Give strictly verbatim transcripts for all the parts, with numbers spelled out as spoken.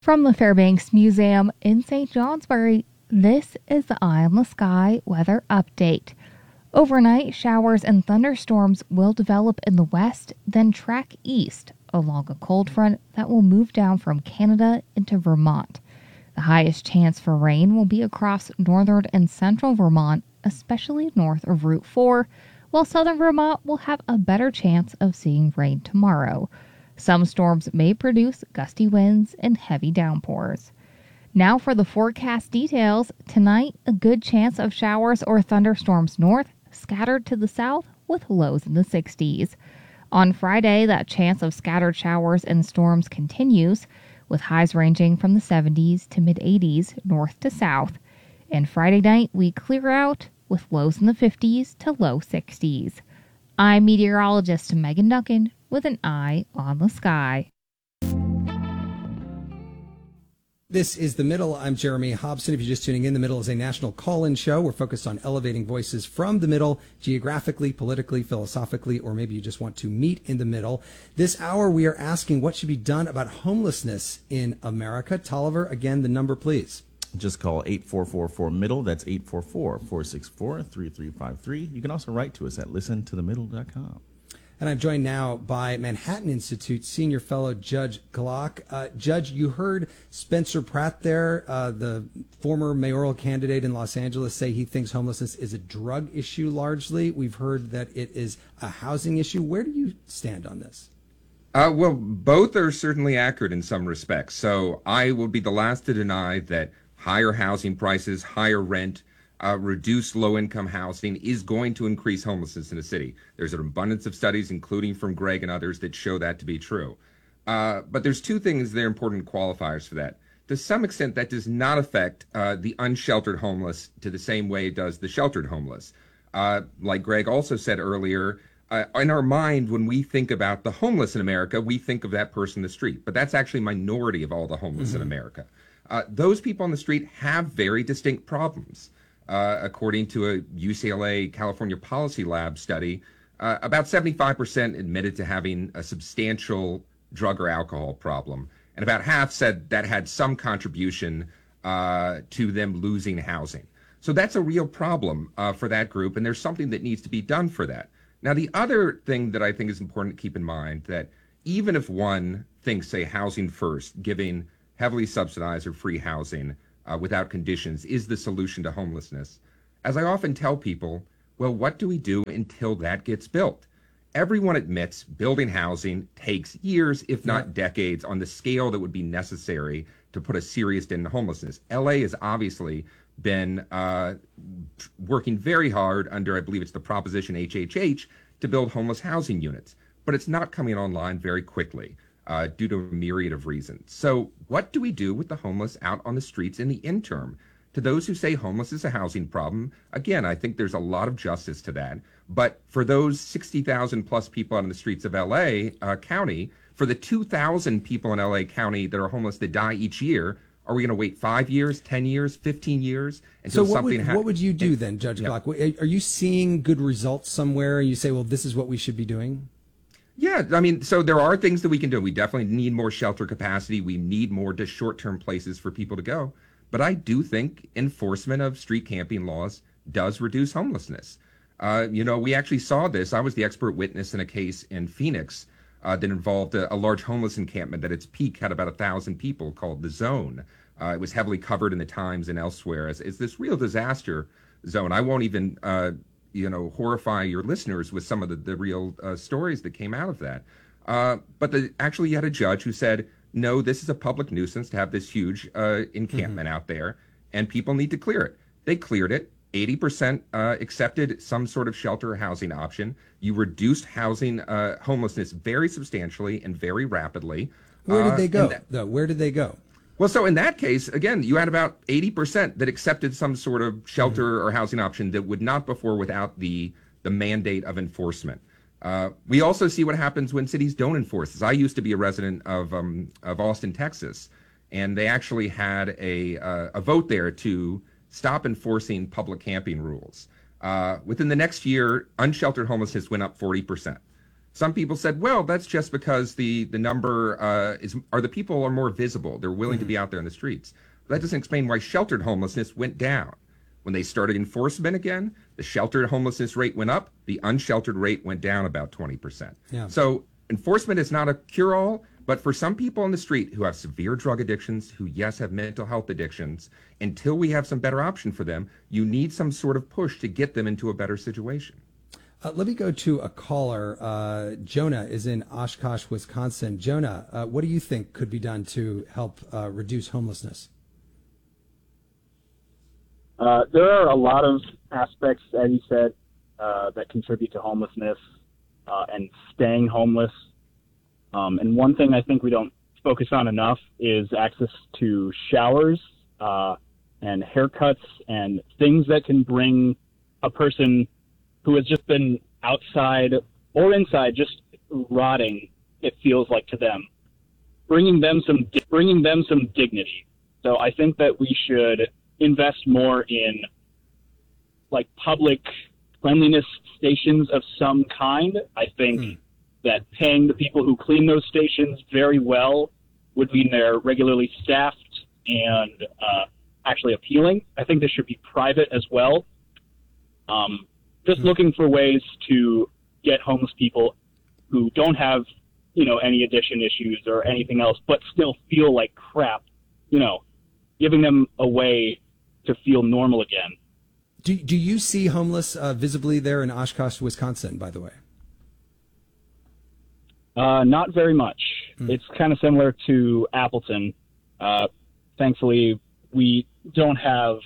From the Fairbanks Museum in Saint Johnsbury, this is the Eye on the Sky weather update. Overnight, showers and thunderstorms will develop in the west, then track east along a cold front that will move down from Canada into Vermont. The highest chance for rain will be across northern and central Vermont, especially north of Route four, while southern Vermont will have a better chance of seeing rain tomorrow. Some storms may produce gusty winds and heavy downpours. Now for the forecast details. Tonight, a good chance of showers or thunderstorms north, scattered to the south with lows in the sixties. On Friday, that chance of scattered showers and storms continues, with highs ranging from the seventies to mid-eighties north to south. And Friday night, we clear out with lows in the fifties to low sixties. I'm meteorologist Megan Duncan with an eye on the sky. This is The Middle. I'm Jeremy Hobson. If you're just tuning in, The Middle is a national call-in show. We're focused on elevating voices from the middle, geographically, politically, philosophically, or maybe you just want to meet in the middle. This hour, we are asking what should be done about homelessness in America. Tolliver, again, the number, please. Just call eight four four four middle. That's eight four four, four six four, three three five three. You can also write to us at listen to the middle dot com. And I'm joined now by Manhattan Institute Senior Fellow Judge Glock. Uh, Judge, you heard Spencer Pratt there, uh, the former mayoral candidate in Los Angeles, say he thinks homelessness is a drug issue largely. We've heard that it is a housing issue. Where do you stand on this? Uh, well, both are certainly accurate in some respects. So I will be the last to deny that higher housing prices, higher rent, Uh, reduced low-income housing is going to increase homelessness in the city. There's an abundance of studies, including from Greg and others, that show that to be true. Uh, but there's two things that are important qualifiers for that. To some extent, that does not affect uh, the unsheltered homeless to the same way it does the sheltered homeless. Uh, like Greg also said earlier, uh, in our mind, when we think about the homeless in America, we think of that person in the street. But that's actually a minority of all the homeless mm-hmm. in America. Uh, those people on the street have very distinct problems. Uh, according to a U C L A California Policy Lab study, uh, about seventy-five percent admitted to having a substantial drug or alcohol problem, and about half said that had some contribution uh, to them losing housing. So that's a real problem uh, for that group, and there's something that needs to be done for that. Now, the other thing that I think is important to keep in mind, that even if one thinks, say, housing first, giving heavily subsidized or free housing Uh, without conditions is the solution to homelessness. As I often tell people, well, what do we do until that gets built? Everyone admits building housing takes years, if not yeah. decades, on the scale that would be necessary to put a serious dent in homelessness. L A has obviously been uh, working very hard under, I believe it's the Proposition H H H, to build homeless housing units, but it's not coming online very quickly. Uh, due to a myriad of reasons. So what do we do with the homeless out on the streets in the interim? To those who say homeless is a housing problem, again, I think there's a lot of justice to that. But for those sixty thousand plus people out on the streets of L A uh, County, for the two thousand people in L A County that are homeless that die each year, are we going to wait five years, ten years, fifteen years until so what something happens? happens? What would you do then, Judge yeah. Glock? Are you seeing good results somewhere and you say, well, this is what we should be doing? Yeah, I mean, so there are things that we can do. We definitely need more shelter capacity. We need more just short-term places for people to go. But I do think enforcement of street camping laws does reduce homelessness. Uh, you know, we actually saw this. I was the expert witness in a case in Phoenix uh, that involved a, a large homeless encampment that at its peak had about a thousand people called The Zone. Uh, it was heavily covered in the Times and elsewhere as, as this real disaster zone. I won't even... Uh, you know, horrify your listeners with some of the, the real uh, stories that came out of that. Uh, but the, actually you had a judge who said, no, this is a public nuisance to have this huge uh, encampment mm-hmm. out there, and people need to clear it. They cleared it. eighty percent uh, accepted some sort of shelter or housing option. You reduced housing uh, homelessness very substantially and very rapidly. Where did they go, uh, that, though? Where did they go? Well, so in that case, again, you had about eighty percent that accepted some sort of shelter mm-hmm. or housing option that would not before without the the mandate of enforcement. Uh, we also see what happens when cities don't enforce this. I used to be a resident of um, of Austin, Texas, and they actually had a uh, a vote there to stop enforcing public camping rules. Uh, within the next year, unsheltered homelessness went up forty percent. Some people said, well, that's just because the the number uh, is are the people are more visible. They're willing mm-hmm. to be out there in the streets. That doesn't explain why sheltered homelessness went down. When they started enforcement again, the sheltered homelessness rate went up. The unsheltered rate went down about twenty percent. Yeah. So enforcement is not a cure-all, but for some people on the street who have severe drug addictions, who, yes, have mental health addictions, until we have some better option for them, you need some sort of push to get them into a better situation. Uh, let me go to a caller. Uh, Jonah is in Oshkosh, Wisconsin. Jonah, uh, what do you think could be done to help uh, reduce homelessness? Uh, there are a lot of aspects, as you said, uh, that contribute to homelessness uh, and staying homeless. Um, and one thing I think we don't focus on enough is access to showers uh, and haircuts and things that can bring a person who has just been outside or inside just rotting, it feels like to them, bringing them some bringing them some dignity. So I think that we should invest more in like public cleanliness stations of some kind. I think mm. that paying the people who clean those stations very well would mean they're regularly staffed and uh, actually appealing. I think this should be private as well. Um, just mm. looking for ways to get homeless people who don't have, you know, any addiction issues or anything else, but still feel like crap, you know, giving them a way to feel normal again. Do do you see homeless uh, visibly there in Oshkosh, Wisconsin, by the way? Uh, not very much. Mm. It's kind of similar to Appleton. Uh, thankfully, we don't have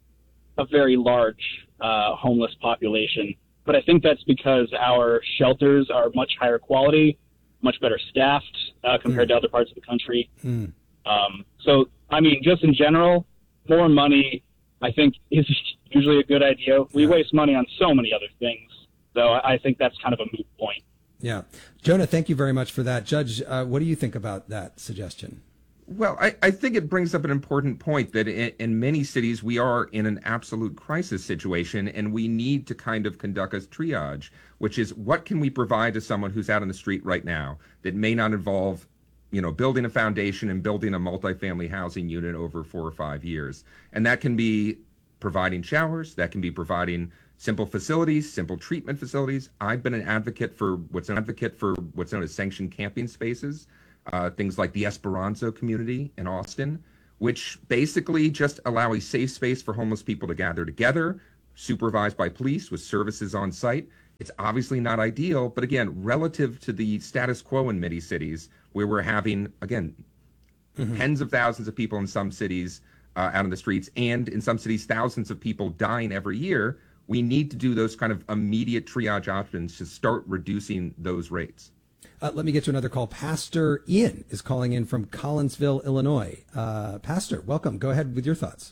a very large uh, homeless population, but I think that's because our shelters are much higher quality, much better staffed uh, compared mm. to other parts of the country. Mm. Um, so, I mean, just in general, more money, I think, is usually a good idea. We yeah. waste money on so many other things, so I think that's kind of a moot point. Yeah. Jonah, thank you very much for that. Judge, uh, what do you think about that suggestion? Well, I, I think it brings up an important point that in, in many cities we are in an absolute crisis situation, and we need to kind of conduct a triage, which is what can we provide to someone who's out on the street right now that may not involve, you know, building a foundation and building a multifamily housing unit over four or five years. And that can be providing showers, that can be providing simple facilities, simple treatment facilities. I've been an advocate for what's an advocate for what's known as sanctioned camping spaces, uh, things like the Esperanza community in Austin, which basically just allow a safe space for homeless people to gather together, supervised by police with services on site. It's obviously not ideal, but again, relative to the status quo in many cities, where we're having, again, mm-hmm. tens of thousands of people in some cities uh, out on the streets, and in some cities, thousands of people dying every year, we need to do those kind of immediate triage options to start reducing those rates. Uh, let me get to another call. Pastor Ian is calling in from Collinsville, Illinois. Uh, Pastor, welcome. Go ahead with your thoughts.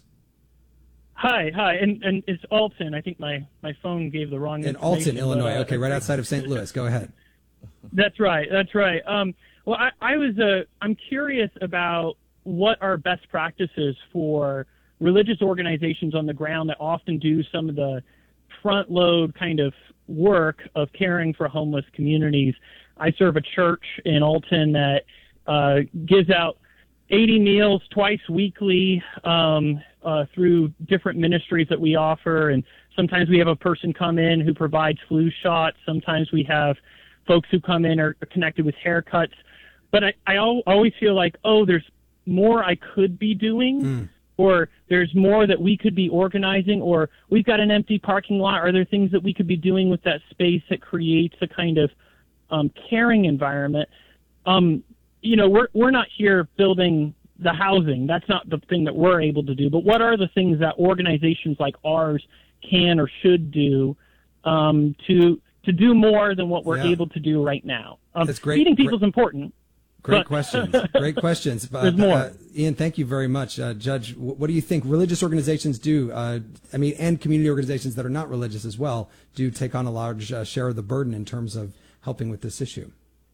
Hi, hi, and and it's Alton. I think my, my phone gave the wrong in information. In Alton, Illinois. But, uh, okay, right outside of Saint Louis. Go ahead. That's right. That's right. Um, well, I, I was uh, I'm curious about what are best practices for religious organizations on the ground that often do some of the front load kind of work of caring for homeless communities. I serve a church in Alton that uh, gives out eighty meals twice weekly um, uh, through different ministries that we offer. And sometimes we have a person come in who provides flu shots. Sometimes we have folks who come in are connected with haircuts. But I, I always feel like, oh, there's more I could be doing. Mm. Or there's more that we could be organizing, or we've got an empty parking lot. Are there things that we could be doing with that space that creates a kind of um, caring environment? Um, you know, we're we're not here building the housing. That's not the thing that we're able to do. But what are the things that organizations like ours can or should do um, to to do more than what we're yeah. able to do right now? Um, That's great. Feeding people is great. important. Great but, questions. Great questions. Uh, There's more. Uh, Ian, thank you very much. Uh, Judge, what do you think religious organizations do? Uh, I mean, and community organizations that are not religious as well do take on a large uh, share of the burden in terms of helping with this issue.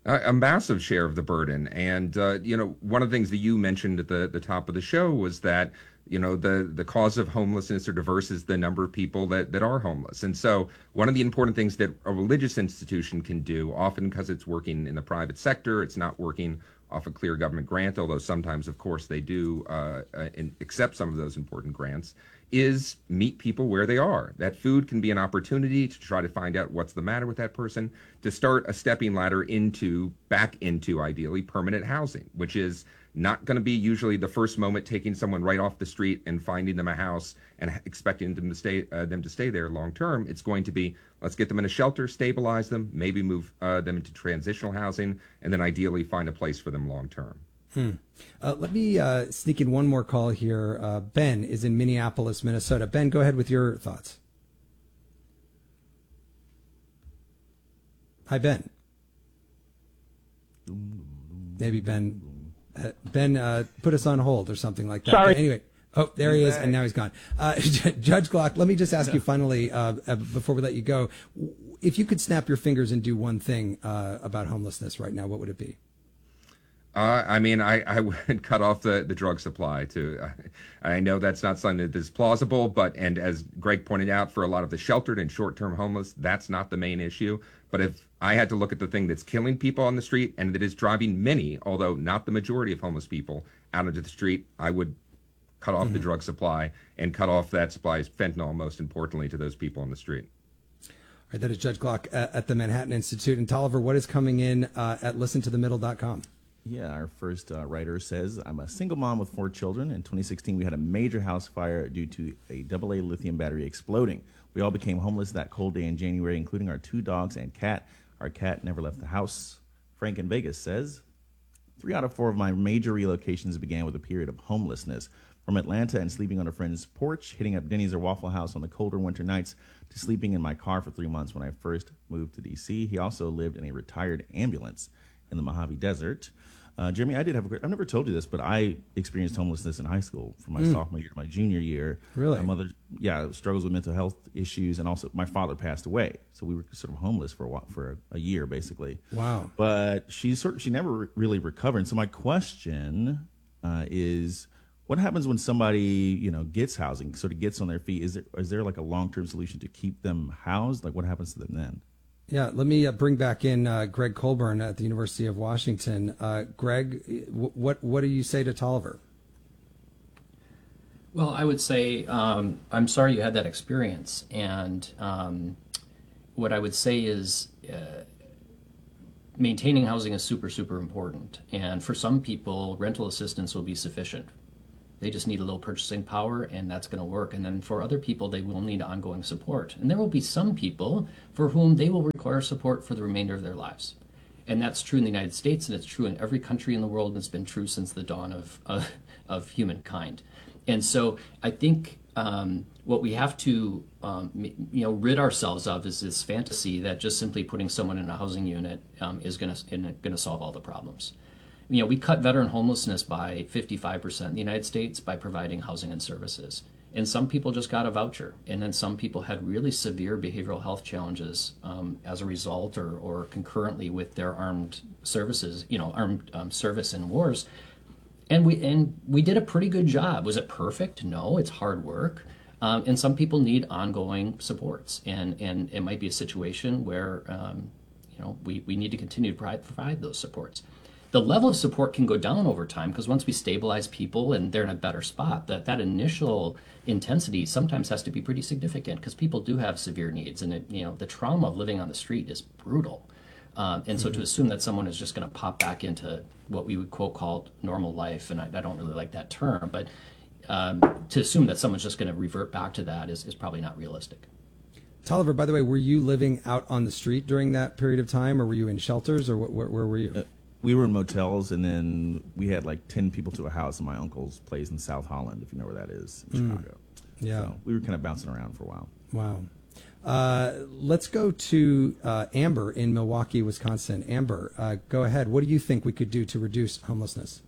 a, a massive share of the burden. And, uh, you know, one of the things that you mentioned at the, the top of the show was that, you know, the, the cause of homelessness or diverse is the number of people that, that are homeless. And so one of the important things that a religious institution can do, often because it's working in the private sector, it's not working off a clear government grant, although sometimes, of course, they do uh, uh, accept some of those important grants, is meet people where they are. That food can be an opportunity to try to find out what's the matter with that person, to start a stepping ladder into, back into, ideally, permanent housing, which is not going to be usually the first moment taking someone right off the street and finding them a house and expecting them to stay uh, them to stay there long term. It's going to be, let's get them in a shelter, stabilize them, maybe move uh, them into transitional housing, and then ideally find a place for them long term. Hmm. Uh, let me uh, sneak in one more call here. Uh, Ben is in Minneapolis, Minnesota. Ben, go ahead with your thoughts. Hi, Ben. Maybe Ben. Uh, Ben uh, put us on hold or something like that. Sorry. But anyway, oh, there he is, and now he's gone. Uh, Judge Glock, let me just ask you finally, uh, uh, before we let you go, if you could snap your fingers and do one thing uh, about homelessness right now, what would it be? Uh, I mean, I, I would cut off the, the drug supply too. I, I know that's not something that is plausible, but, and as Greg pointed out, for a lot of the sheltered and short-term homeless, that's not the main issue. But if I had to look at the thing that's killing people on the street and that is driving many, although not the majority of homeless people, out into the street, I would cut off mm-hmm. the drug supply and cut off that supply, fentanyl, most importantly, to those people on the street. All right, that is Judge Glock at, at the Manhattan Institute. And Tolliver, what is coming in uh, at listen to the middle dot com? Yeah, our first uh, writer says, I'm a single mom with four children. In twenty sixteen, we had a major house fire due to a double A lithium battery exploding. We all became homeless that cold day in January, including our two dogs and cat. Our cat never left the house. Frank in Vegas says, three out of four of my major relocations began with a period of homelessness. From Atlanta and sleeping on a friend's porch, hitting up Denny's or Waffle House on the colder winter nights, to sleeping in my car for three months when I first moved to D C. He also lived in a retired ambulance in the Mojave Desert. Uh, Jeremy, I did have a great, I've never told you this, but I experienced homelessness in high school from my mm. sophomore year to my junior year. Really? My mother, yeah, struggles with mental health issues, and also my father passed away. So we were sort of homeless for a while, for a, a year, basically. Wow. But she sort of, she never re- really recovered. So my question uh, is, what happens when somebody, you know, gets housing, sort of gets on their feet? Is there, is there like a long-term solution to keep them housed? Like what happens to them then? Yeah, let me uh, bring back in uh, Greg Colburn at the University of Washington. Uh, Greg, w- what what do you say to Tolliver? Well, I would say um, I'm sorry you had that experience, and um, what I would say is uh, maintaining housing is super, super important. And for some people, rental assistance will be sufficient. They just need a little purchasing power, and that's going to work. And then for other people, they will need ongoing support. And there will be some people for whom they will require support for the remainder of their lives. And that's true in the United States, and it's true in every country in the world, and it's been true since the dawn of uh, of humankind. And so I think um, what we have to um, you know rid ourselves of is this fantasy that just simply putting someone in a housing unit um, is going to going to solve all the problems. You know, we cut veteran homelessness by fifty-five percent in the United States by providing housing and services. And some people just got a voucher. And then some people had really severe behavioral health challenges um, as a result or, or concurrently with their armed services, you know, armed um, service in wars. And we and we did a pretty good job. Was it perfect? No, it's hard work. Um, and some people need ongoing supports. And, and it might be a situation where, um, you know, we, we need to continue to provide, provide those supports. The level of support can go down over time because once we stabilize people and they're in a better spot, that, that initial intensity sometimes has to be pretty significant because people do have severe needs, and it, you know the trauma of living on the street is brutal. Um, and so mm-hmm. to assume that someone is just going to pop back into what we would quote call normal life, and I, I don't really like that term, but um, to assume that someone's just going to revert back to that is, is probably not realistic. Tolliver, by the way, were you living out on the street during that period of time, or were you in shelters, or wh- where, where were you? Uh, We were in motels, and then we had like ten people to a house in my uncle's place in South Holland, if you know where that is, in mm. Chicago. Yeah. So we were kind of bouncing around for a while. Wow. Uh, let's go to uh, Amber in Milwaukee, Wisconsin. Amber, uh, go ahead. What do you think we could do to reduce homelessness?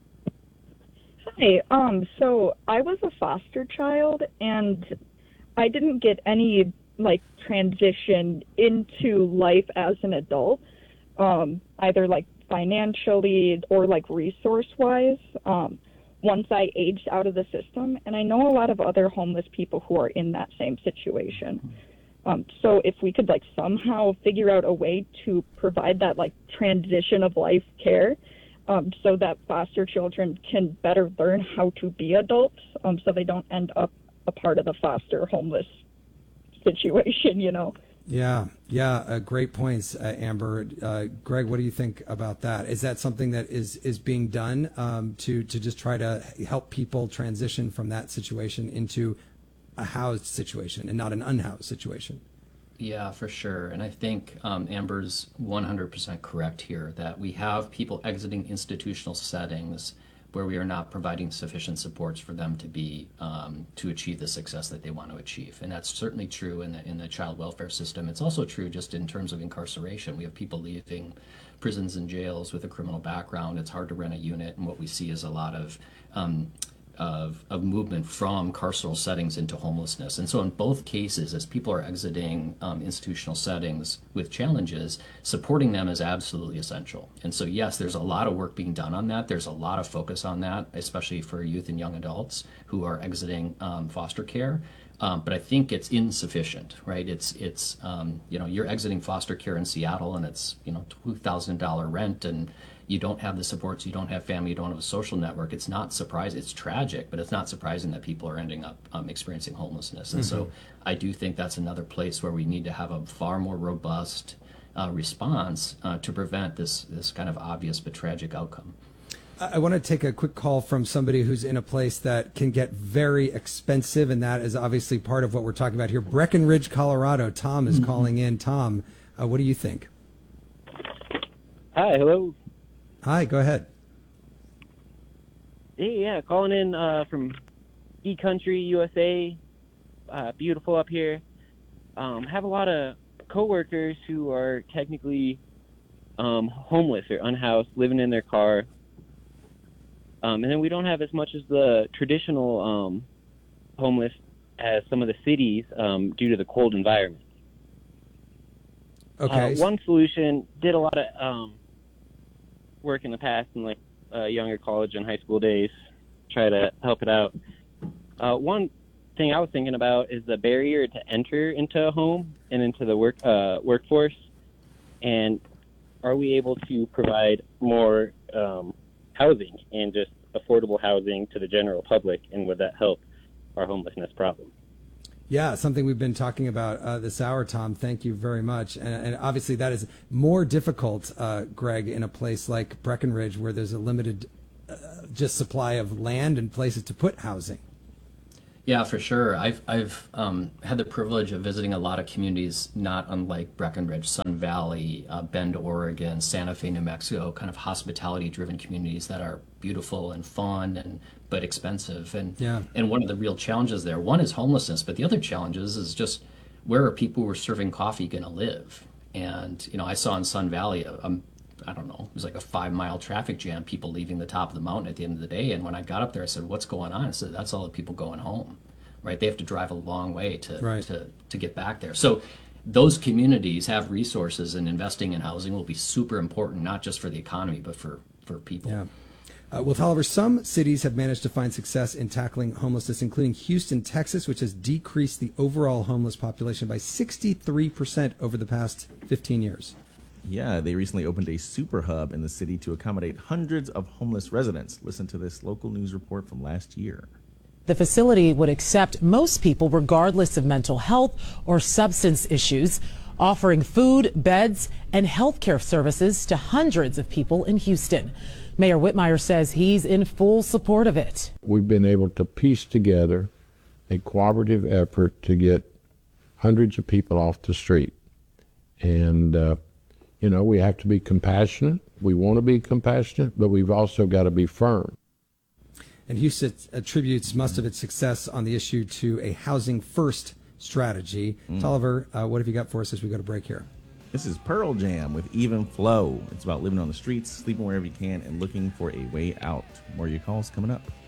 Hi. Um, so I was a foster child, and I didn't get any like transition into life as an adult. um, either like financially or like resource wise, um, once I aged out of the system. And I know a lot of other homeless people who are in that same situation. Um, so if we could like somehow figure out a way to provide that like transition of life care, um, so that foster children can better learn how to be adults, um, so they don't end up a part of the foster homeless situation, you know. Yeah, yeah, uh, great points, uh, Amber. Uh, Greg, what do you think about that? Is that something that is is being done um, to to just try to help people transition from that situation into a housed situation and not an unhoused situation? Yeah, for sure. And I think um, Amber's one hundred percent correct here, that we have people exiting institutional settings where we are not providing sufficient supports for them to be um, to achieve the success that they want to achieve. And that's certainly true in the in the child welfare system. It's also true just in terms of incarceration. We have people leaving prisons and jails with a criminal background. It's hard to rent a unit, and what we see is a lot of um, Of, of movement from carceral settings into homelessness. And so in both cases, as people are exiting um, institutional settings with challenges, supporting them is absolutely essential. And so yes, there's a lot of work being done on that. There's a lot of focus on that, especially for youth and young adults who are exiting um, foster care. Um, but I think it's insufficient, right? It's, it's um, you know, you're exiting foster care in Seattle and it's, you know, two thousand dollars rent, and you don't have the supports, you don't have family, you don't have a social network. It's not surprising, it's tragic, but it's not surprising that people are ending up um, experiencing homelessness. And mm-hmm. so I do think that's another place where we need to have a far more robust uh, response uh, to prevent this, this kind of obvious but tragic outcome. I want to take a quick call from somebody who's in a place that can get very expensive, and that is obviously part of what we're talking about here. Breckenridge, Colorado. Tom is mm-hmm. calling in. Tom, uh, what do you think? Hi, hello. Hi, go ahead. Hey, yeah, calling in uh, from Ski Country, U S A. Uh, beautiful up here. Um, have a lot of coworkers who are technically um, homeless or unhoused, living in their car. Um, and then we don't have as much as the traditional um, homeless as some of the cities um, due to the cold environment. Okay. Uh, one solution, did a lot of um, work in the past in like uh, younger college and high school days, try to help it out. Uh, one thing I was thinking about is the barrier to enter into a home and into the work uh, workforce. And are we able to provide more um, housing and just affordable housing to the general public, and would that help our homelessness problem? Yeah, something we've been talking about uh, this hour, Tom. Thank you very much. And, and obviously that is more difficult, uh, Greg, in a place like Breckenridge where there's a limited uh, just supply of land and places to put housing. Yeah, for sure. I've I've um, had the privilege of visiting a lot of communities not unlike Breckenridge, Sun Valley, uh, Bend, Oregon, Santa Fe, New Mexico, kind of hospitality-driven communities that are beautiful and fun and but expensive. And yeah. and one of the real challenges there, one is homelessness, but the other challenges is just where are people who are serving coffee going to live? And you know, I saw in Sun Valley a, a I don't know, it was like a five mile traffic jam, people leaving the top of the mountain at the end of the day. And when I got up there, I said, what's going on? I said, that's all the people going home, right? They have to drive a long way to, right. to, to get back there. So those communities have resources, and investing in housing will be super important, not just for the economy, but for, for people. Yeah. Uh, well, Oliver, some cities have managed to find success in tackling homelessness, including Houston, Texas, which has decreased the overall homeless population by sixty-three percent over the past fifteen years. Yeah, they recently opened a super hub in the city to accommodate hundreds of homeless residents. Listen to this local news report from last year. The facility would accept most people regardless of mental health or substance issues, offering food, beds, and health care services to hundreds of people in Houston. Mayor Whitmire says he's in full support of it. We've been able to piece together a cooperative effort to get hundreds of people off the street. And, uh, you know, we have to be compassionate. We want to be compassionate, but we've also got to be firm. And Houston attributes most of its success on the issue to a housing first strategy. Mm. Tolliver, uh, what have you got for us as we go to break here? This is Pearl Jam with Even Flow. It's about living on the streets, sleeping wherever you can, and looking for a way out. More of your calls coming up.